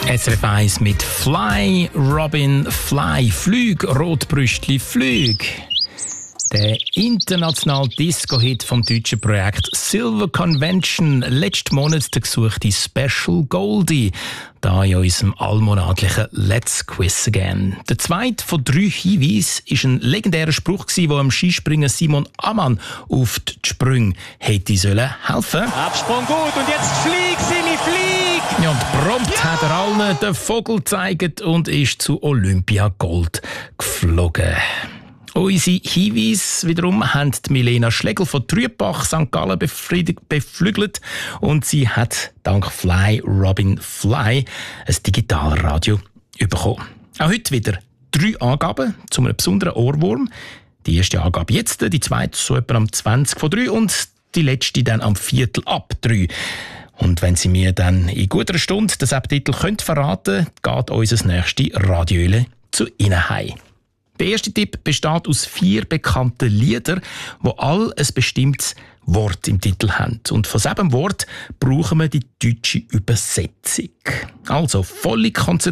SRF 1 mit Fly, Robin Fly, Flüg, Rotbrüstli, Flüg. Der internationale Disco-Hit vom deutschen Projekt Silver Convention. Letzten Monat der gesuchte Special Goldie. Da in unserem allmonatlichen Let's Quiz Again. Der zweite von 3 Hinweisen war ein legendärer Spruch, der am Skispringer Simon Ammann auf die Sprünge hätte helfen sollen. Absprung gut und jetzt flieg, Simi, flieg! Ja, und prompt hat er allen den Vogel gezeigt und ist zu Olympia Gold geflogen. Unsere Hinweise wiederum haben Milena Schlegel von Trübach, St. Gallen beflügelt und sie hat dank Fly, Robin Fly ein Digitalradio bekommen. Auch heute wieder 3 Angaben zu einem besonderen Ohrwurm. Die erste Angabe jetzt, die zweite so etwa am 20:03 und die letzte dann am 3:15. Und wenn Sie mir dann in guter Stunde den Subtitel verraten können, geht unser nächstes Radioöle zu Ihnen heim. Der erste Tipp besteht aus 4 bekannten Liedern, die alle ein bestimmtes Wort im Titel haben. Und von diesem Wort brauchen wir die deutsche Übersetzung. Also volle Konzentration.